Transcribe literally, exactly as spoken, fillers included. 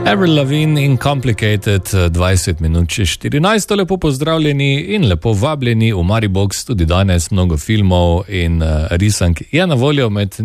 Avril Lavigne in Complicated, dvajset minut čez štirinajst, lepo pozdravljeni in lepo vabljeni v Maribox, tudi danes mnogo filmov in risank je na voljo, med